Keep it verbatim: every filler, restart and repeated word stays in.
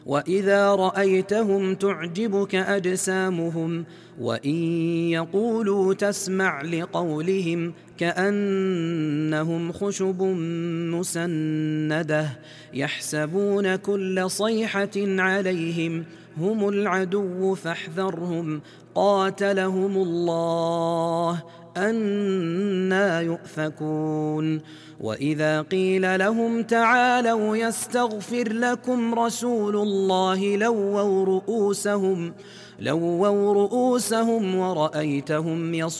وإذا رأيتهم تعجبك أجسامهم وإن يقولوا تسمع لقولهم كأنهم خشب مسندة يحسبون كل صيحة عليهم هم العدو فاحذرهم قاتلهم الله أنى يؤفكون وإذا قيل لهم تعالوا يستغفر لكم رسول الله لووا رؤوسهم, لووا رؤوسهم ورأيتهم يصدون